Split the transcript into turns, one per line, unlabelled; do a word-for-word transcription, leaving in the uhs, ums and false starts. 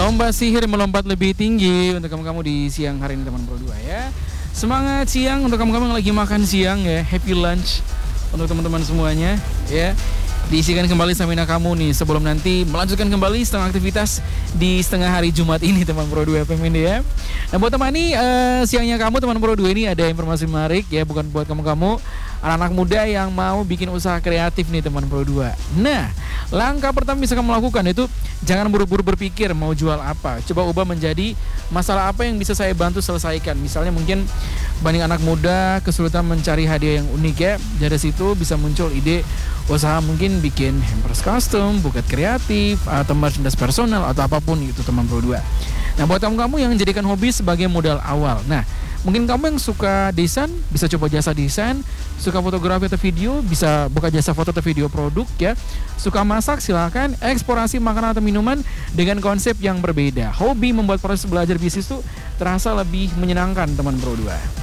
Lomba sihir melompat lebih tinggi untuk kamu-kamu di siang hari ini teman Pro dua ya. Semangat siang untuk kamu-kamu yang lagi makan siang ya. Happy lunch untuk teman-teman semuanya ya. Diisikan kembali stamina kamu nih sebelum nanti melanjutkan kembali setengah aktivitas di setengah hari Jumat ini teman Pro dua F M ini ya. Nah buat teman ini uh, siangnya kamu teman Pro dua ini ada informasi menarik ya, bukan buat kamu-kamu anak-anak muda yang mau bikin usaha kreatif nih teman Pro dua. Nah langkah pertama bisa kamu lakukan itu jangan buru-buru berpikir mau jual apa. Coba ubah menjadi masalah apa yang bisa saya bantu selesaikan. Misalnya mungkin banyak anak muda kesulitan mencari hadiah yang unik ya. Dari situ bisa muncul ide usaha mungkin bikin hampers custom, buket kreatif, atau merchandise personal atau apapun itu teman Pro dua. Nah buat kamu-kamu yang jadikan hobi sebagai modal awal. Nah mungkin kamu yang suka desain bisa coba jasa desain, suka fotografi atau video bisa buka jasa foto atau video produk ya. Suka masak silakan eksplorasi makanan atau minuman dengan konsep yang berbeda. Hobi membuat proses belajar bisnis itu terasa lebih menyenangkan teman Pro dua.